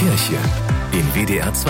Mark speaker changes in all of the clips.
Speaker 1: Kirche in WDR 2.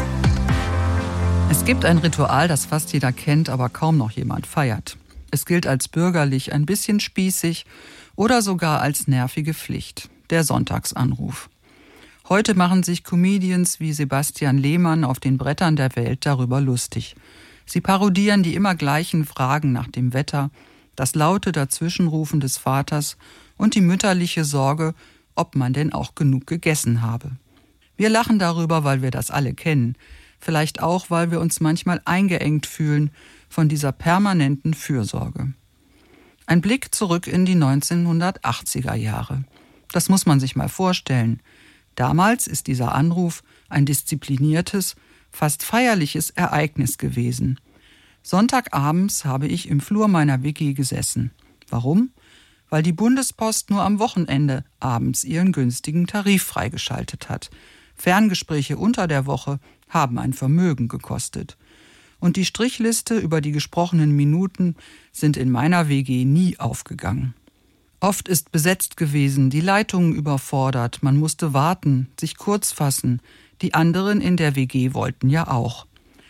Speaker 2: Es gibt ein Ritual, das fast jeder kennt, aber kaum noch jemand feiert. Es gilt als bürgerlich, ein bisschen spießig oder sogar als nervige Pflicht: der Sonntagsanruf. Heute machen sich Comedians wie Sebastian Lehmann auf den Brettern der Welt darüber lustig. Sie parodieren die immer gleichen Fragen nach dem Wetter, das laute Dazwischenrufen des Vaters und die mütterliche Sorge, ob man denn auch genug gegessen habe. Wir lachen darüber, weil wir das alle kennen. Vielleicht auch, weil wir uns manchmal eingeengt fühlen von dieser permanenten Fürsorge. Ein Blick zurück in die 1980er Jahre. Das muss man sich mal vorstellen. Damals ist dieser Anruf ein diszipliniertes, fast feierliches Ereignis gewesen. Sonntagabends habe ich im Flur meiner WG gesessen. Warum? Weil die Bundespost nur am Wochenende abends ihren günstigen Tarif freigeschaltet hat. Ferngespräche unter der Woche haben ein Vermögen gekostet. Und die Strichliste über die gesprochenen Minuten sind in meiner WG nie aufgegangen. Oft ist besetzt gewesen, die Leitungen überfordert, man musste warten, sich kurz fassen. Die anderen in der WG wollten ja auch.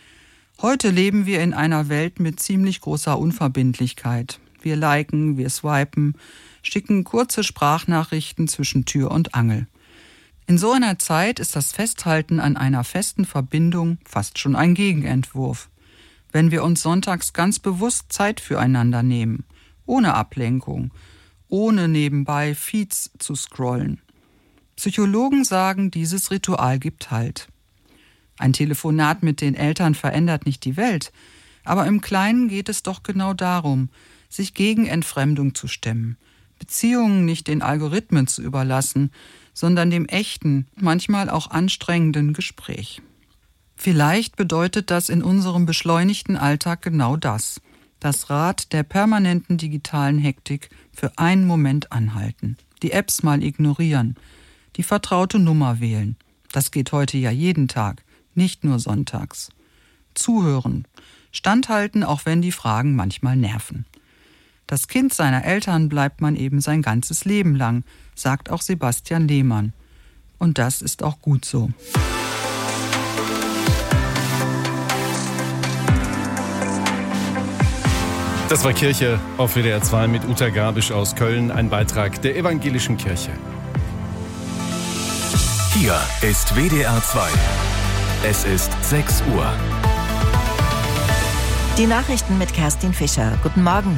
Speaker 2: Heute leben wir in einer Welt mit ziemlich großer Unverbindlichkeit. Wir liken, wir swipen, schicken kurze Sprachnachrichten zwischen Tür und Angel. In so einer Zeit ist das Festhalten an einer festen Verbindung fast schon ein Gegenentwurf. Wenn wir uns sonntags ganz bewusst Zeit füreinander nehmen, ohne Ablenkung, ohne nebenbei Feeds zu scrollen. Psychologen sagen, dieses Ritual gibt Halt. Ein Telefonat mit den Eltern verändert nicht die Welt, aber im Kleinen geht es doch genau darum, sich gegen Entfremdung zu stemmen, Beziehungen nicht den Algorithmen zu überlassen, sondern dem echten, manchmal auch anstrengenden Gespräch. Vielleicht bedeutet das in unserem beschleunigten Alltag genau das: das Rad der permanenten digitalen Hektik für einen Moment anhalten, die Apps mal ignorieren, die vertraute Nummer wählen. Das geht heute ja jeden Tag, nicht nur sonntags. Zuhören, standhalten, auch wenn die Fragen manchmal nerven. Das Kind seiner Eltern bleibt man eben sein ganzes Leben lang, sagt auch Sebastian Lehmann. Und das ist auch gut so.
Speaker 3: Das war Kirche auf WDR 2 mit Uta Gabisch aus Köln, ein Beitrag der Evangelischen Kirche.
Speaker 1: Hier ist WDR 2. Es ist 6 Uhr.
Speaker 4: Die Nachrichten mit Kerstin Fischer. Guten Morgen.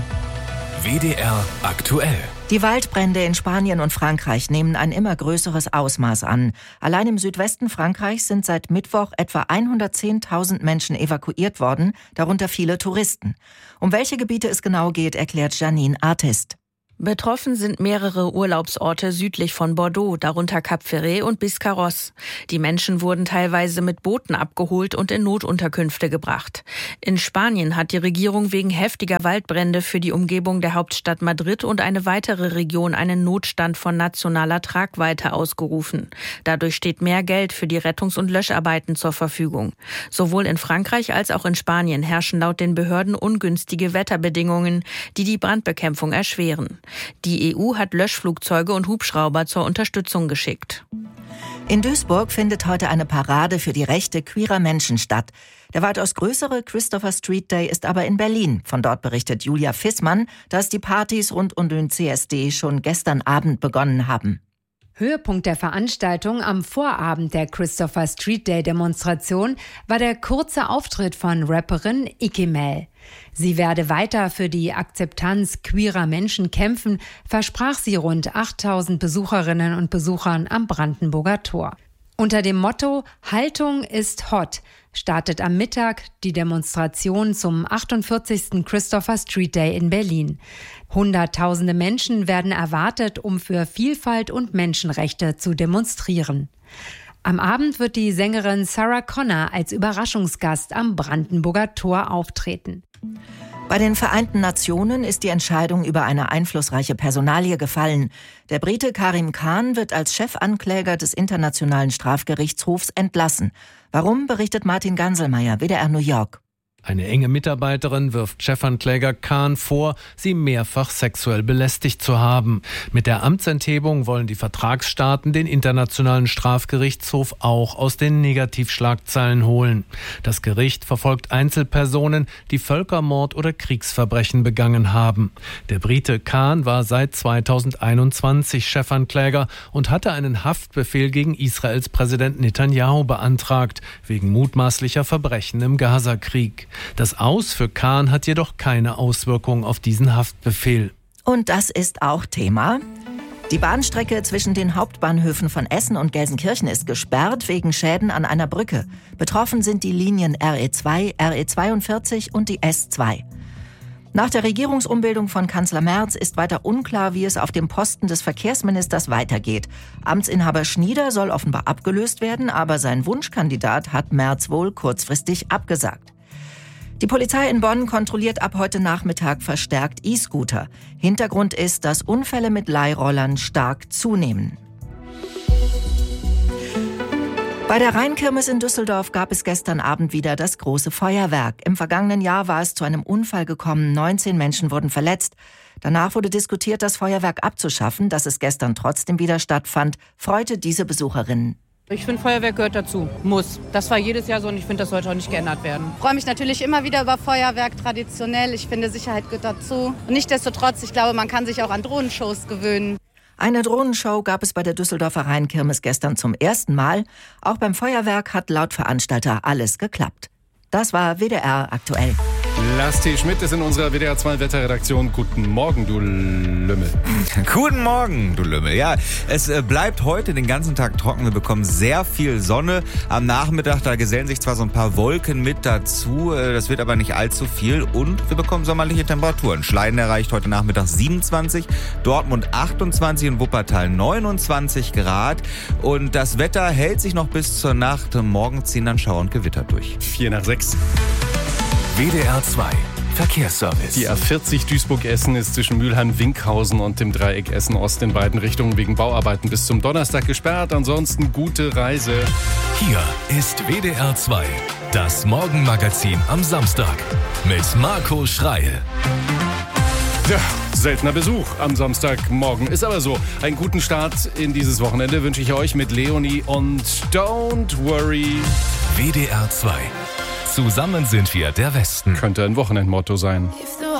Speaker 1: WDR aktuell.
Speaker 4: Die Waldbrände in Spanien und Frankreich nehmen ein immer größeres Ausmaß an. Allein im Südwesten Frankreichs sind seit Mittwoch etwa 110.000 Menschen evakuiert worden, darunter viele Touristen. Um welche Gebiete es genau geht, erklärt Janine Artist.
Speaker 5: Betroffen sind mehrere Urlaubsorte südlich von Bordeaux, darunter Cap Ferret und Biscarrosse. Die Menschen wurden teilweise mit Booten abgeholt und in Notunterkünfte gebracht. In Spanien hat die Regierung wegen heftiger Waldbrände für die Umgebung der Hauptstadt Madrid und eine weitere Region einen Notstand von nationaler Tragweite ausgerufen. Dadurch steht mehr Geld für die Rettungs- und Löscharbeiten zur Verfügung. Sowohl in Frankreich als auch in Spanien herrschen laut den Behörden ungünstige Wetterbedingungen, die die Brandbekämpfung erschweren. Die EU hat Löschflugzeuge und Hubschrauber zur Unterstützung geschickt.
Speaker 4: In Duisburg findet heute eine Parade für die Rechte queerer Menschen statt. Der weitaus größere Christopher Street Day ist aber in Berlin. Von dort berichtet Julia Fissmann, dass die Partys rund um den CSD schon gestern Abend begonnen haben.
Speaker 6: Höhepunkt der Veranstaltung am Vorabend der Christopher Street Day Demonstration war der kurze Auftritt von Rapperin Ikemel. Sie werde weiter für die Akzeptanz queerer Menschen kämpfen, versprach sie rund 8.000 Besucherinnen und Besuchern am Brandenburger Tor. Unter dem Motto „Haltung ist hot“ startet am Mittag die Demonstration zum 48. Christopher Street Day in Berlin. Hunderttausende Menschen werden erwartet, um für Vielfalt und Menschenrechte zu demonstrieren. Am Abend wird die Sängerin Sarah Connor als Überraschungsgast am Brandenburger Tor auftreten.
Speaker 4: Bei den Vereinten Nationen ist die Entscheidung über eine einflussreiche Personalie gefallen. Der Brite Karim Khan wird als Chefankläger des Internationalen Strafgerichtshofs entlassen. Warum, berichtet Martin Ganselmeier, WDR New York.
Speaker 7: Eine enge Mitarbeiterin wirft Chefankläger Khan vor, sie mehrfach sexuell belästigt zu haben. Mit der Amtsenthebung wollen die Vertragsstaaten den Internationalen Strafgerichtshof auch aus den Negativschlagzeilen holen. Das Gericht verfolgt Einzelpersonen, die Völkermord oder Kriegsverbrechen begangen haben. Der Brite Khan war seit 2021 Chefankläger und hatte einen Haftbefehl gegen Israels Präsident Netanyahu beantragt, wegen mutmaßlicher Verbrechen im Gazakrieg. Das Aus für Khan hat jedoch keine Auswirkung auf diesen Haftbefehl.
Speaker 4: Und das ist auch Thema. Die Bahnstrecke zwischen den Hauptbahnhöfen von Essen und Gelsenkirchen ist gesperrt wegen Schäden an einer Brücke. Betroffen sind die Linien RE2, RE42 und die S2. Nach der Regierungsumbildung von Kanzler Merz ist weiter unklar, wie es auf dem Posten des Verkehrsministers weitergeht. Amtsinhaber Schnieder soll offenbar abgelöst werden, aber sein Wunschkandidat hat Merz wohl kurzfristig abgesagt. Die Polizei in Bonn kontrolliert ab heute Nachmittag verstärkt E-Scooter. Hintergrund ist, dass Unfälle mit Leihrollern stark zunehmen. Bei der Rheinkirmes in Düsseldorf gab es gestern Abend wieder das große Feuerwerk. Im vergangenen Jahr war es zu einem Unfall gekommen, 19 Menschen wurden verletzt. Danach wurde diskutiert, das Feuerwerk abzuschaffen. Dass es gestern trotzdem wieder stattfand, freute diese Besucherinnen.
Speaker 8: Ich finde, Feuerwerk gehört dazu. Muss. Das war jedes Jahr so und ich finde, das sollte auch nicht geändert werden.
Speaker 9: Ich freue mich natürlich immer wieder über Feuerwerk, traditionell. Ich finde, Sicherheit gehört dazu. Und nichtsdestotrotz, ich glaube, man kann sich auch an Drohnenshows gewöhnen.
Speaker 4: Eine Drohnenshow gab es bei der Düsseldorfer Rheinkirmes gestern zum ersten Mal. Auch beim Feuerwerk hat laut Veranstalter alles geklappt. Das war WDR aktuell.
Speaker 3: Lars T. Schmidt ist in unserer WDR 2 Wetterredaktion. Guten Morgen, du Lümmel.
Speaker 10: Guten Morgen, du Lümmel. Ja, es bleibt heute den ganzen Tag trocken. Wir bekommen sehr viel Sonne. Am Nachmittag, da gesellen sich zwar so ein paar Wolken mit dazu. Das wird aber nicht allzu viel. Und wir bekommen sommerliche Temperaturen. Schleiden erreicht heute Nachmittag 27, Dortmund 28 und Wuppertal 29 Grad. Und das Wetter hält sich noch bis zur Nacht. Morgen ziehen dann Schauer und Gewitter durch.
Speaker 3: 4:06.
Speaker 1: WDR 2 Verkehrsservice.
Speaker 3: Die A40 Duisburg-Essen ist zwischen Mülheim-Winkhausen und dem Dreieck Essen-Ost in beiden Richtungen wegen Bauarbeiten bis zum Donnerstag gesperrt. Ansonsten gute Reise.
Speaker 1: Hier ist WDR 2, das Morgenmagazin am Samstag mit Marco Schreil.
Speaker 3: Ja, seltener Besuch am Samstagmorgen. Ist aber so. Einen guten Start in dieses Wochenende wünsche ich euch mit Leonie und Don't Worry.
Speaker 1: WDR 2. Zusammen sind wir der Westen.
Speaker 3: Könnte ein Wochenendmotto sein.
Speaker 11: If the